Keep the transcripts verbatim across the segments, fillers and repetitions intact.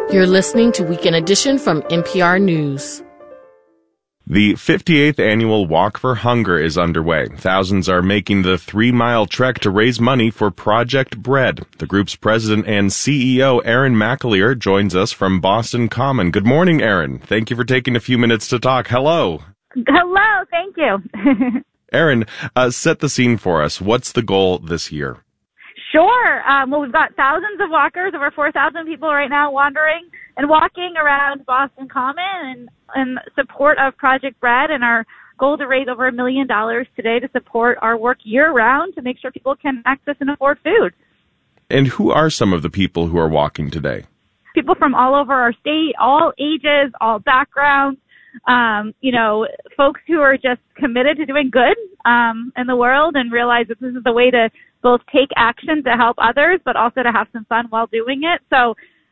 You're listening to Weekend Edition from N P R News. The fifty-eighth Annual Walk for Hunger is underway. Thousands are making the three-mile trek to raise money for Project Bread. The group's president and C E O, Erin McAleer, joins us from Boston Common. Good morning, Erin. Thank you for taking a few minutes to talk. Hello. Hello. Thank you. Erin, uh, set the scene for us. What's the goal this year? Sure. Um, well, we've got thousands of walkers, over four thousand people right now wandering and walking around Boston Common in, in support of Project Bread, and our goal to raise over a million dollars today to support our work year-round to make sure people can access and afford food. And who are some of the people who are walking today? People from all over our state, all ages, all backgrounds, um, you know, folks who are just committed to doing good um, in the world and realize that this is the way to both take action to help others, but also to have some fun while doing it. So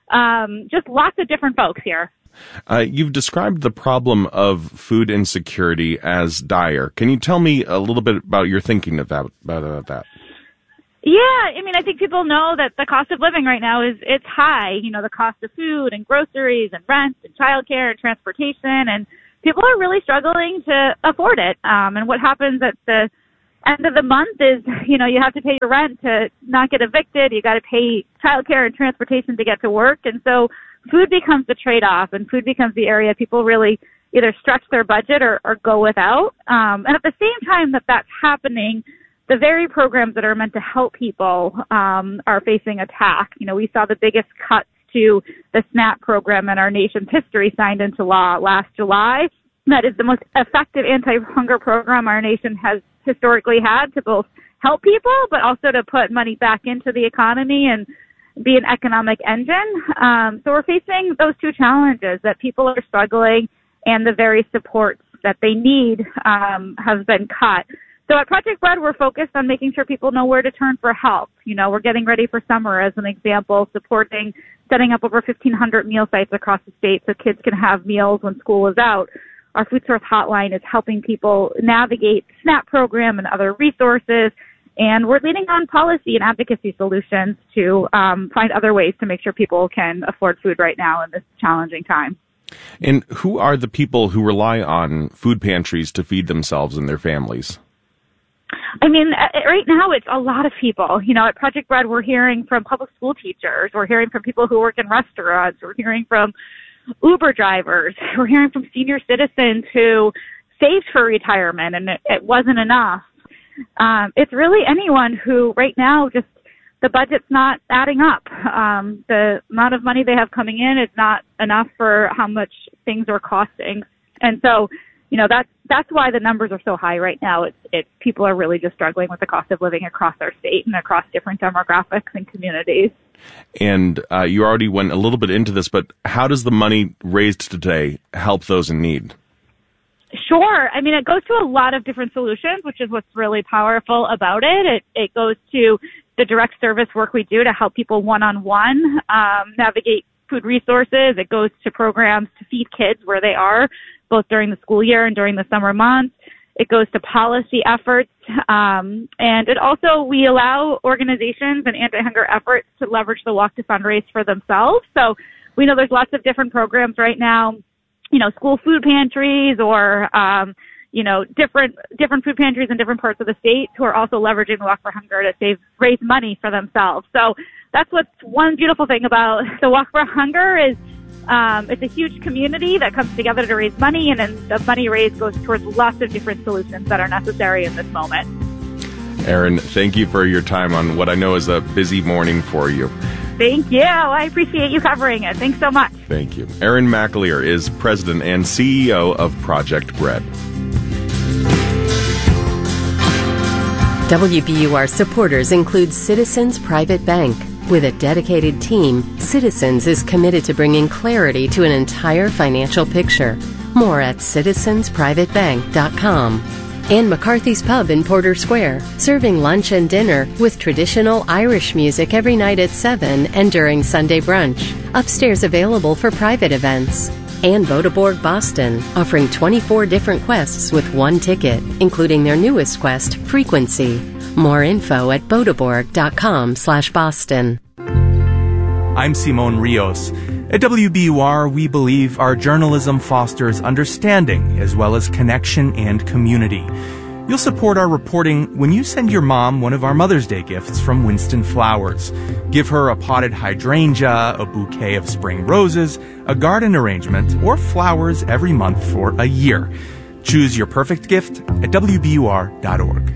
um, just lots of different folks here. Uh, you've described the problem of food insecurity as dire. Can you tell me a little bit about your thinking about, about that? Yeah, I mean, I think people know that the cost of living right now is, it's high. You know, the cost of food and groceries and rent and childcare and transportation, and people are really struggling to afford it. Um, and what happens at the end of the month is, you know, you have to pay your rent to not get evicted. You got to pay childcare and transportation to get to work. And so food becomes the trade-off, and food becomes the area people really either stretch their budget or, or go without. Um, and at the same time that that's happening, the very programs that are meant to help people um, are facing attack. You know, we saw the biggest cuts to the SNAP program in our nation's history signed into law last July. That is the most effective anti-hunger program our nation has historically had to both help people, but also to put money back into the economy and be an economic engine. Um, so we're facing those two challenges, that people are struggling and the very supports that they need um, have been cut. So at Project Bread, we're focused on making sure people know where to turn for help. You know, we're getting ready for summer, as an example, supporting setting up over fifteen hundred meal sites across the state so kids can have meals when school is out. Our Food Source Hotline is helping people navigate SNAP program and other resources. And we're leading on policy and advocacy solutions to um, find other ways to make sure people can afford food right now in this challenging time. And who are the people who rely on food pantries to feed themselves and their families? I mean, right now it's a lot of people. You know, at Project Bread, we're hearing from public school teachers. We're hearing from people who work in restaurants. We're hearing from Uber drivers. We're hearing from senior citizens who saved for retirement and it, it wasn't enough. Um, it's really anyone who right now just the budget's not adding up. Um, the amount of money they have coming in is not enough for how much things are costing. And so, you know, that's, that's why the numbers are so high right now. It's, it's people are really just struggling with the cost of living across our state and across different demographics and communities. And uh, you already went a little bit into this, but how does the money raised today help those in need? Sure. I mean, it goes to a lot of different solutions, which is what's really powerful about it. It, it goes to the direct service work we do to help people one-on-one um, navigate food resources. It goes to programs to feed kids where they are, both during the school year and during the summer months. It goes to policy efforts. Um, and it also, we allow organizations and anti-hunger efforts to leverage the walk to fundraise for themselves. So we know there's lots of different programs right now, you know, school food pantries or, um, you know, different, different food pantries in different parts of the state who are also leveraging the Walk for Hunger to save, raise money for themselves. So that's what's one beautiful thing about the Walk for Hunger is, Um, it's a huge community that comes together to raise money, and then the money raised goes towards lots of different solutions that are necessary in this moment. Erin, thank you for your time on what I know is a busy morning for you. Thank you. I appreciate you covering it. Thanks so much. Thank you. Erin McAleer is president and C E O of Project Bread. W B U R supporters include Citizens Private Bank. With a dedicated team, Citizens is committed to bringing clarity to an entire financial picture. More at citizens private bank dot com. And McCarthy's Pub in Porter Square, serving lunch and dinner with traditional Irish music every night at seven and during Sunday brunch. Upstairs available for private events. And Bodeborg Boston, offering twenty-four different quests with one ticket, including their newest quest, Frequency. More info at bodeborg dot com slash Boston. I'm Simon Rios. At W B U R, we believe our journalism fosters understanding as well as connection and community. You'll support our reporting when you send your mom one of our Mother's Day gifts from Winston Flowers. Give her a potted hydrangea, a bouquet of spring roses, a garden arrangement, or flowers every month for a year. Choose your perfect gift at W B U R dot org.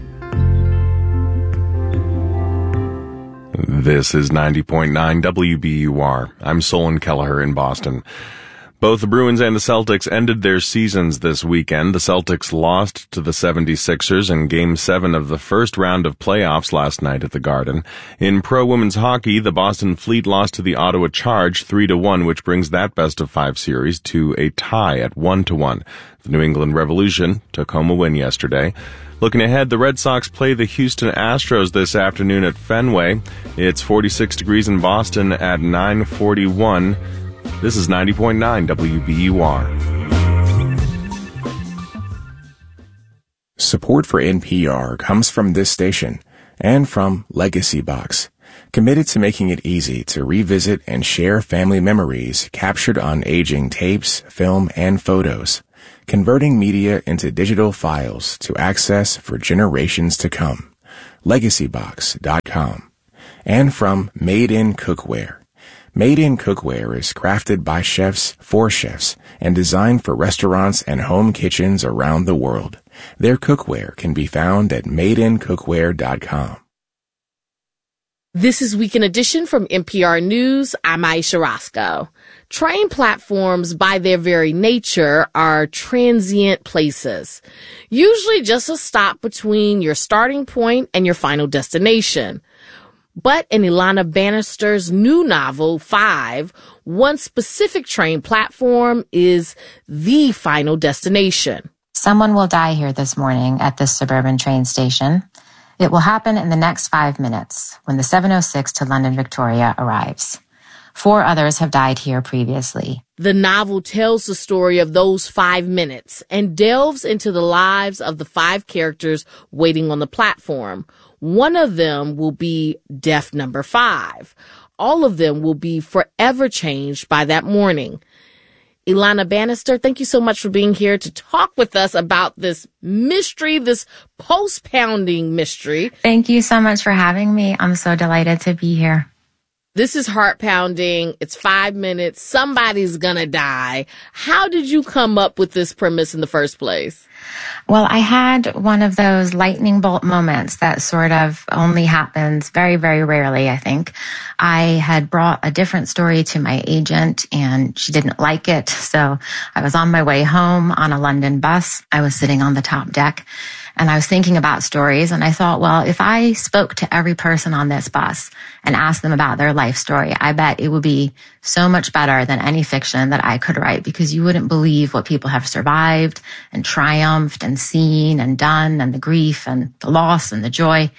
This is ninety point nine W B U R. I'm Solon Kelleher in Boston. Both the Bruins and the Celtics ended their seasons this weekend. The Celtics lost to the seventy-sixers in Game seven of the first round of playoffs last night at the Garden. In pro women's hockey, the Boston Fleet lost to the Ottawa Charge three to one, which brings that best-of-five series to a tie at one to one. The New England Revolution took home a win yesterday. Looking ahead, the Red Sox play the Houston Astros this afternoon at Fenway. It's forty-six degrees in Boston at nine forty-one. This is ninety point nine W B U R. Support for N P R comes from this station and from Legacy Box, committed to making it easy to revisit and share family memories captured on aging tapes, film, and photos, converting media into digital files to access for generations to come. legacy box dot com. And from Made in Cookware. Made in Cookware is crafted by chefs for chefs and designed for restaurants and home kitchens around the world. Their cookware can be found at made in cookware dot com. This is Weekend Edition from N P R News. I'm Aisha Roscoe. Train platforms, by their very nature, are transient places, usually just a stop between your starting point and your final destination. But in Ilana Bannister's new novel, Five, one specific train platform is the final destination. Someone will die here this morning at this suburban train station. It will happen in the next five minutes when the seven oh six to London Victoria arrives. Four others have died here previously. The novel tells the story of those five minutes and delves into the lives of the five characters waiting on the platform. One of them will be death number five. All of them will be forever changed by that morning. Ilana Bannister, thank you so much for being here to talk with us about this mystery, this post-pounding mystery. Thank you so much for having me. I'm so delighted to be here. This is heart-pounding. It's five minutes. Somebody's gonna die. How did you come up with this premise in the first place? Well, I had one of those lightning bolt moments that sort of only happens very, very rarely, I think. I had brought a different story to my agent and she didn't like it. So I was on my way home on a London bus. I was sitting on the top deck and I was thinking about stories and I thought, well, if I spoke to every person on this bus and asked them about their life story, I bet it would be so much better than any fiction that I could write because you wouldn't believe what people have survived and triumphed and seen and done and the grief and the loss and the joy.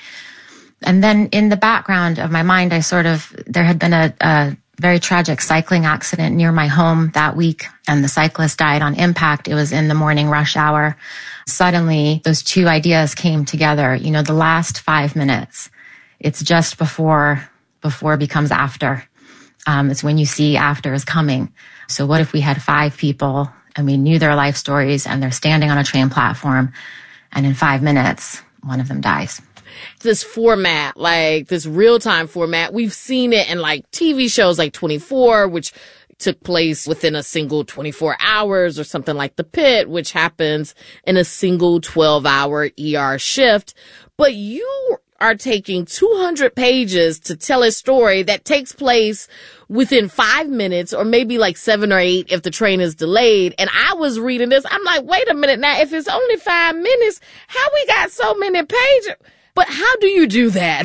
And then in the background of my mind, I sort of, there had been a, a very tragic cycling accident near my home that week and the cyclist died on impact. It was in the morning rush hour. Suddenly those two ideas came together. You know, the last five minutes, it's just before, before becomes after. Um, it's when you see after is coming. So what if we had five people and we knew their life stories and they're standing on a train platform and in five minutes, one of them dies. This format, like this real-time format, we've seen it in like T V shows like twenty-four, which took place within a single twenty-four hours, or something like The Pit, which happens in a single twelve hour E R shift. But you are taking two hundred pages to tell a story that takes place within five minutes or maybe like seven or eight if the train is delayed. And I was reading this. I'm like, wait a minute now. If it's only five minutes, how we got so many pages? But how do you do that?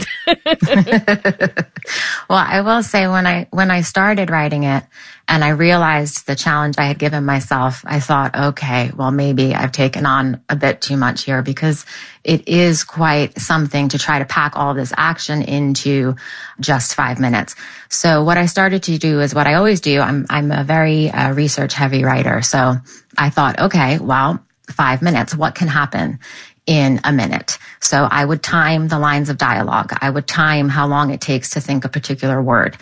Well, I will say when I, when I started writing it and I realized the challenge I had given myself, I thought, okay, well, maybe I've taken on a bit too much here because it is quite something to try to pack all this action into just five minutes. So what I started to do is what I always do. I'm, I'm a very uh, research heavy writer. So I thought, okay, well, five minutes, what can happen in a minute? So I would time the lines of dialogue. I would time how long it takes to think a particular word.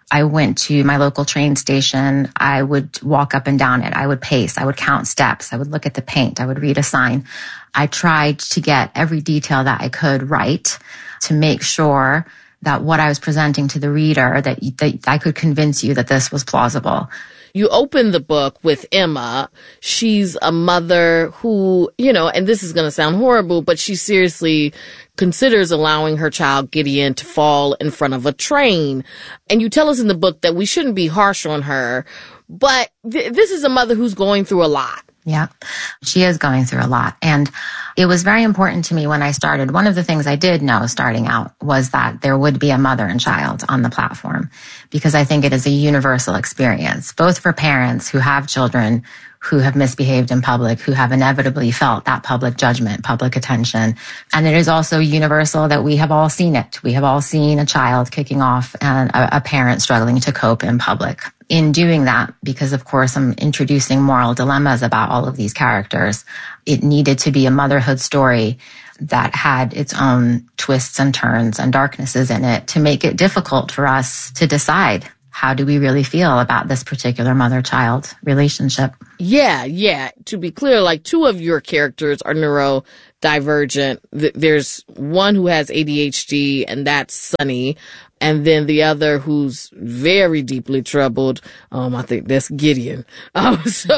I went to my local train station. I would walk up and down it. I would pace. I would count steps. I would look at the paint. I would read a sign. I tried to get every detail that I could right to make sure that what I was presenting to the reader, that, that I could convince you that this was plausible. You open the book with Emma. She's a mother who, you know, and this is going to sound horrible, but she seriously considers allowing her child Gideon to fall in front of a train. And you tell us in the book that we shouldn't be harsh on her, but th- this is a mother who's going through a lot. Yeah, she is going through a lot. And it was very important to me when I started. One of the things I did know starting out was that there would be a mother and child on the platform, because I think it is a universal experience, both for parents who have children who have misbehaved in public, who have inevitably felt that public judgment, public attention. And it is also universal that we have all seen it. We have all seen a child kicking off and a, a parent struggling to cope in public. In doing that, because of course I'm introducing moral dilemmas about all of these characters, it needed to be a motherhood story that had its own twists and turns and darknesses in it to make it difficult for us to decide, how do we really feel about this particular mother-child relationship? Yeah, yeah. To be clear, like two of your characters are neurodivergent. There's one who has A D H D, and that's Sunny. And then the other who's very deeply troubled, um, I think that's Gideon. Um, so,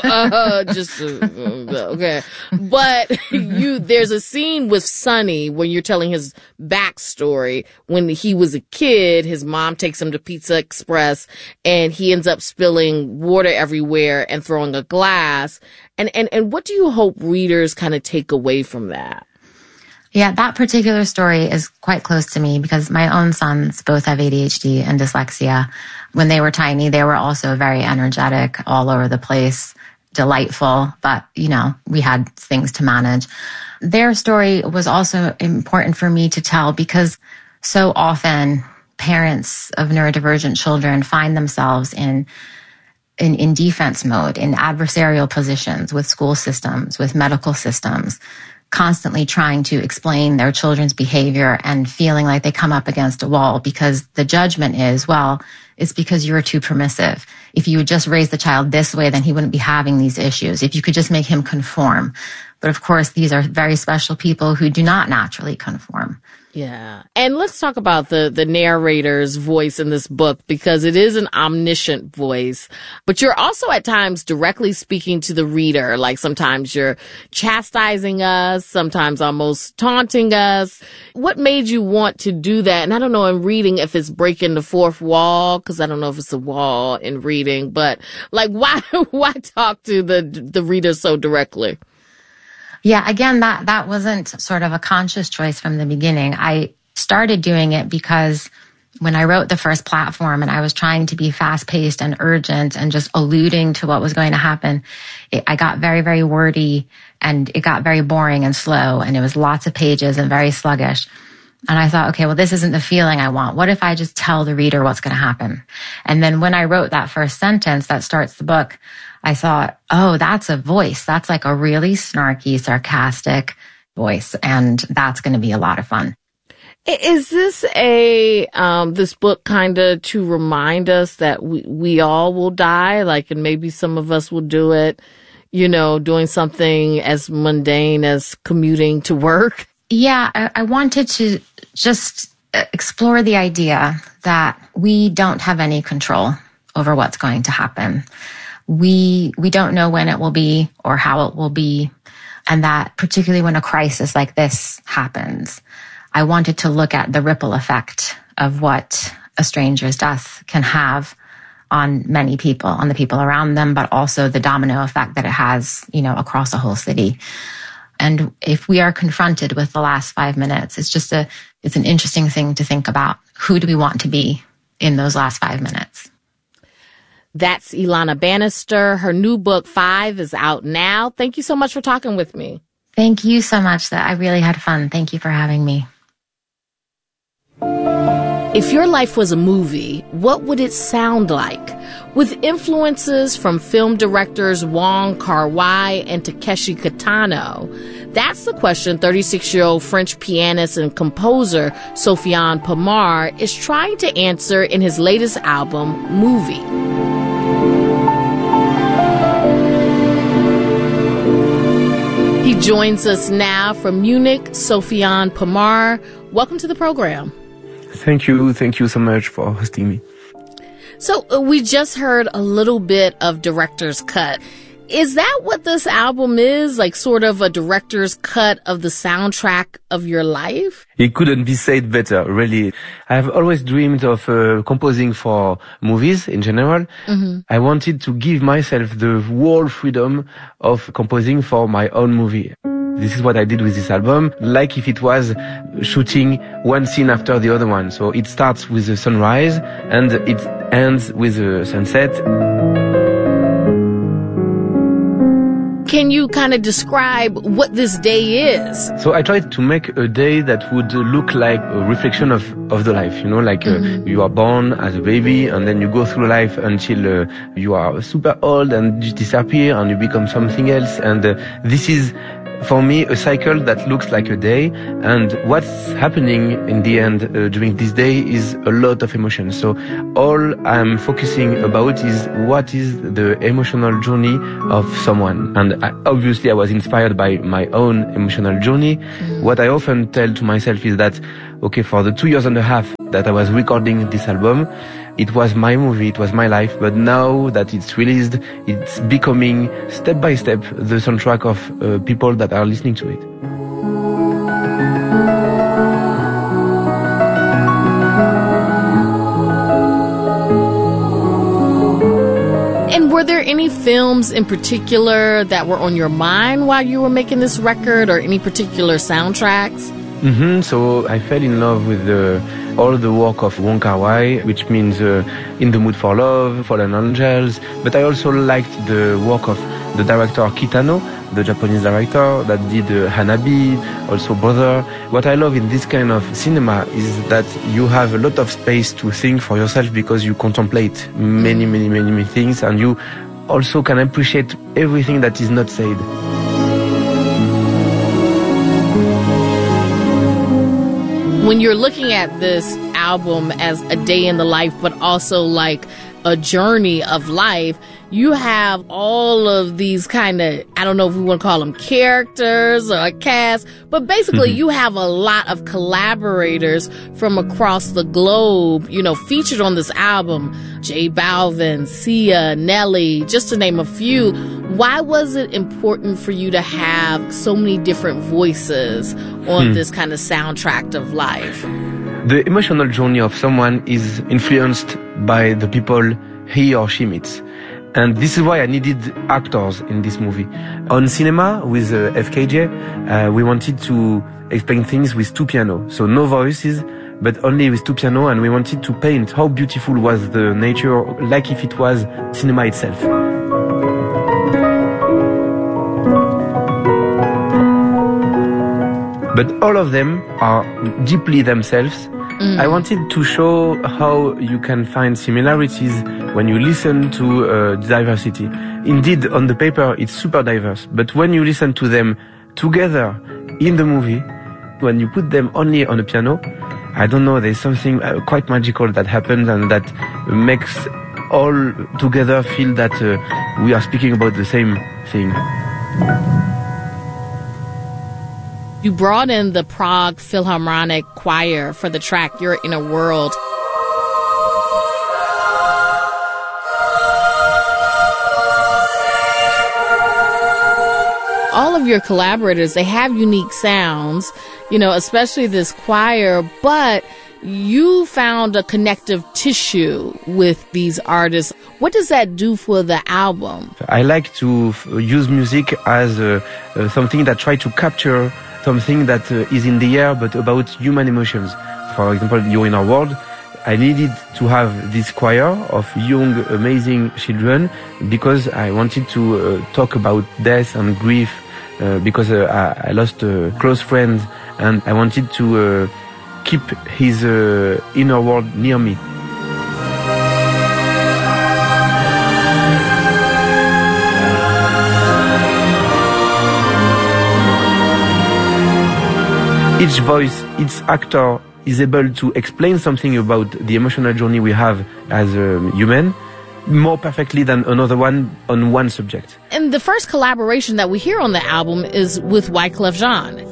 uh, just, uh, okay. But you, there's a scene with Sunny when you're telling his backstory. When he was a kid, his mom takes him to Pizza Express and he ends up spilling water everywhere and throwing a glass. And, and, and what do you hope readers kind of take away from that? Yeah, that particular story is quite close to me because my own sons both have A D H D and dyslexia. When they were tiny, they were also very energetic, all over the place, delightful, but, you know, we had things to manage. Their story was also important for me to tell because so often parents of neurodivergent children find themselves in In, in defense mode, in adversarial positions with school systems, with medical systems, constantly trying to explain their children's behavior and feeling like they come up against a wall because the judgment is, well, it's because you're too permissive. If you would just raise the child this way, then he wouldn't be having these issues. If you could just make him conform. But of course, these are very special people who do not naturally conform. Yeah. And let's talk about the, the narrator's voice in this book, because it is an omniscient voice, but you're also at times directly speaking to the reader. Like sometimes you're chastising us, sometimes almost taunting us. What made you want to do that? And I don't know in reading if it's breaking the fourth wall, because I don't know if it's a wall in reading, but like why, why talk to the, the reader so directly? Yeah, again, that, that wasn't sort of a conscious choice from the beginning. I started doing it because when I wrote the first platform and I was trying to be fast-paced and urgent and just alluding to what was going to happen, it, I got very, very wordy and it got very boring and slow and it was lots of pages and very sluggish. And I thought, okay, well, this isn't the feeling I want. What if I just tell the reader what's going to happen? And then when I wrote that first sentence that starts the book, I thought, oh, that's a voice. That's like a really snarky, sarcastic voice. And that's going to be a lot of fun. Is this a, um, this book kind of to remind us that we, we all will die? Like, and maybe some of us will do it, you know, doing something as mundane as commuting to work? Yeah, I, I wanted to just explore the idea that we don't have any control over what's going to happen. We we don't know when it will be or how it will be, and that particularly when a crisis like this happens, I wanted to look at the ripple effect of what a stranger's death can have on many people, on the people around them, but also the domino effect that it has, you know, across a whole city. And if we are confronted with the last five minutes, it's just a it's an interesting thing to think about. Who do we want to be in those last five minutes? That's Ilana Bannister. Her new book, Five, is out now. Thank you so much for talking with me. Thank you so much. I really had fun. Thank you for having me. If your life was a movie, what would it sound like? With influences from film directors Wong Kar-wai and Takeshi Kitano, that's the question thirty-six-year-old French pianist and composer Sofiane Pamar is trying to answer in his latest album, Movie. He joins us now from Munich, Sofiane Pamar. Welcome to the program. Thank you. Thank you so much for hosting me. So uh, we just heard a little bit of director's cut. Is that what this album is? Like sort of a director's cut of the soundtrack of your life? It couldn't be said better, really. I've always dreamed of uh, composing for movies in general. Mm-hmm. I wanted to give myself the whole freedom of composing for my own movie. This is what I did with this album, like if it was shooting one scene after the other one. So it starts with the sunrise and it ends with the sunset. Can you kind of describe what this day is? So I tried to make a day that would look like a reflection of, of the life, you know, like mm-hmm. uh, you are born as a baby and then you go through life until uh, you are super old and you disappear and you become something else. And uh, this is, for me, a cycle that looks like a day, and what's happening in the end uh, during this day is a lot of emotion. So all I'm focusing about is what is the emotional journey of someone. And I, obviously I was inspired by my own emotional journey. Mm. What I often tell to myself is that, okay, for the two years and a half that I was recording this album, it was my movie, it was my life, but now that it's released, it's becoming step by step the soundtrack of uh, people that are listening to it. And were there any films in particular that were on your mind while you were making this record, or any particular soundtracks? Mm-hmm. So I fell in love with the, all the work of Wong Kar-wai, which means uh, In the Mood for Love, Fallen Angels. But I also liked the work of the director Kitano, the Japanese director that did uh, Hanabi, also Brother. What I love in this kind of cinema is that you have a lot of space to think for yourself because you contemplate many, many, many, many things, and you also can appreciate everything that is not said. When you're looking at this album as a day in the life, but also like a journey of life, you have all of these kind of, I don't know if we want to call them characters or a cast, but basically mm-hmm. you have a lot of collaborators from across the globe, you know, featured on this album. J Balvin, Sia, Nelly, just to name a few. Why was it important for you to have so many different voices on hmm. this kind of soundtrack of life? The emotional journey of someone is influenced by the people he or she meets. And this is why I needed actors in this movie. On cinema with uh, F K J, uh, we wanted to explain things with two pianos. So no voices, but only with two piano, and we wanted to paint how beautiful was the nature, like if it was cinema itself. But all of them are deeply themselves. Mm. I wanted to show how you can find similarities when you listen to uh, diversity. Indeed, on the paper, it's super diverse, but when you listen to them together in the movie, when you put them only on a piano, I don't know, there's something uh, quite magical that happens and that makes all together feel that uh, we are speaking about the same thing. You brought in the Prague Philharmonic Choir for the track You're in a World. All of your collaborators, they have unique sounds, you know, especially this choir, but you found a connective tissue with these artists. What does that do for the album? I like to f- use music as uh, uh, something that tries to capture something that uh, is in the air, but about human emotions. For example, You're in a World, I needed to have this choir of young, amazing children because I wanted to uh, talk about death and grief uh, because uh, I, I lost a close friend, and I wanted to uh, keep his uh, inner world near me. Each voice, each actor is able to explain something about the emotional journey we have as a human more perfectly than another one on one subject. And the first collaboration that we hear on the album is with Wyclef Jean.